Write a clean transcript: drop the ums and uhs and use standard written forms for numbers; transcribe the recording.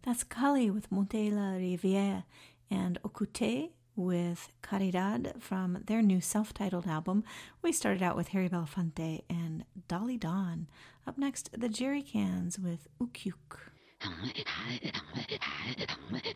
That's Kali with Monte la Riviere and Okute with Caridad from their new self-titled album. We started out with Harry Belafonte and Dolly Dawn. Up next, the Jerry Cans with Ukyuk.